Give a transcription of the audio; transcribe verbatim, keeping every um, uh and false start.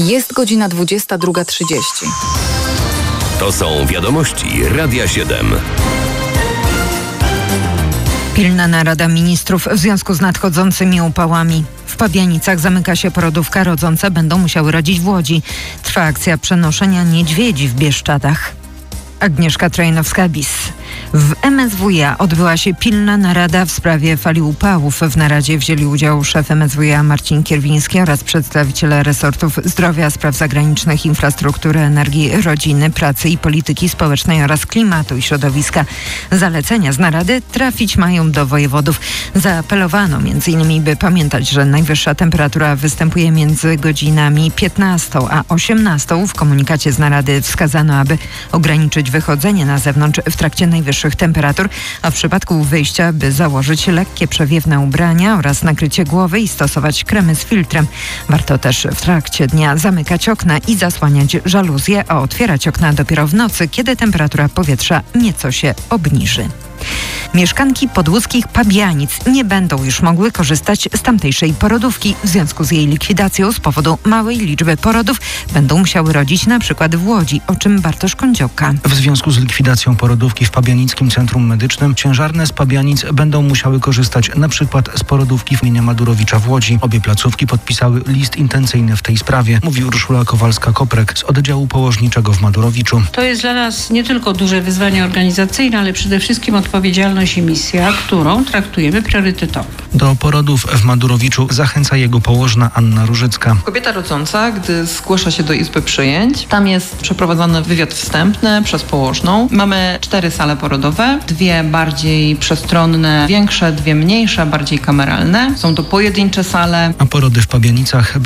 Jest godzina dwudziesta druga trzydzieści. To są wiadomości Radia siedem. Pilna narada ministrów w związku z nadchodzącymi upałami. W Pabianicach zamyka się porodówka, rodzące będą musiały rodzić w Łodzi. Trwa akcja przenoszenia niedźwiedzi w Bieszczadach. Agnieszka Trojnowska-Bis. W M S W iA odbyła się pilna narada w sprawie fali upałów. W naradzie wzięli udział szef M S W iA Marcin Kierwiński oraz przedstawiciele resortów zdrowia, spraw zagranicznych, infrastruktury, energii, rodziny, pracy i polityki społecznej oraz klimatu i środowiska. Zalecenia z narady trafić mają do wojewodów. Zaapelowano m.in., by pamiętać, że najwyższa temperatura występuje między godzinami piętnastą a osiemnastą. W komunikacie z narady wskazano, aby ograniczyć wychodzenie na zewnątrz w trakcie najwyższych temperatur, a w przypadku wyjścia, by założyć lekkie przewiewne ubrania oraz nakrycie głowy i stosować kremy z filtrem. Warto też w trakcie dnia zamykać okna i zasłaniać żaluzje, a otwierać okna dopiero w nocy, kiedy temperatura powietrza nieco się obniży. Mieszkanki podłódzkich Pabianic nie będą już mogły korzystać z tamtejszej porodówki. W związku z jej likwidacją z powodu małej liczby porodów będą musiały rodzić na przykład w Łodzi, o czym Bartosz Kądziołka. W związku z likwidacją porodówki w Pabianickim Centrum Medycznym ciężarne z Pabianic będą musiały korzystać na przykład z porodówki w imienia Madurowicza w Łodzi. Obie placówki podpisały list intencyjny w tej sprawie, mówi Urszula Kowalska-Koprek z oddziału położniczego w Madurowiczu. To jest dla nas nie tylko duże wyzwanie organizacyjne, ale przede wszystkim odpowiedzialność i misja, którą traktujemy priorytetowo. Do porodów w Madurowiczu zachęca jego położna Anna Różycka. Kobieta rodząca, gdy zgłasza się do izby przyjęć, tam jest przeprowadzany wywiad wstępny przez położną. Mamy cztery sale porodowe, dwie bardziej przestronne, większe, dwie mniejsze, bardziej kameralne. Są to pojedyncze sale. A porody w Pabianicach